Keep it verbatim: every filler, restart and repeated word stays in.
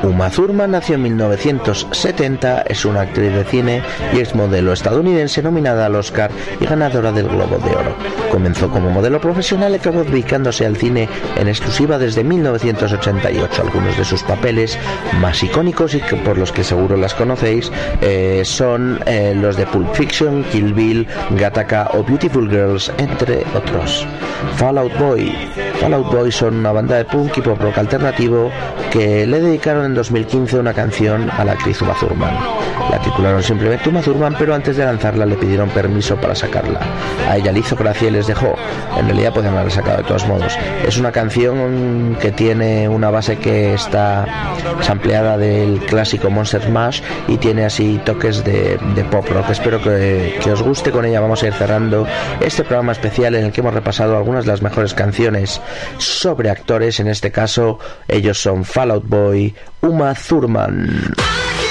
Uma Thurman nació en mil novecientos setenta, es una actriz de cine y ex modelo estadounidense nominada al Oscar y ganadora del Globo de Oro. Comenzó como modelo profesional y acabó dedicándose al cine en exclusiva desde mil novecientos ochenta y ocho. Algunos de sus papeles más icónicos y que por los que seguro las conocéis eh, son eh, los de Pulp Fiction, Kill Bill, Gattaca o Beautiful Girls, entre otros. Fall Out Boy. Fall Out Boy son una banda de punk y pop rock alternativo que le dedicaron en dos mil quince una canción a la actriz Uma Thurman. La titularon simplemente Uma Thurman, pero antes de lanzarla le pidieron permiso para sacarla. A ella le hizo gracia y les dejó. En realidad podían haberla sacado de todos modos. Es una canción que tiene una base que está sampleada del clásico Monster Mash y tiene así toques de, de pop rock. Espero que, que os guste. Con ella vamos a ir cerrando este programa especial en el que hemos repasado algunas de las mejores canciones sobre actores. En este caso ellos son Fall Out Boy, Uma Thurman.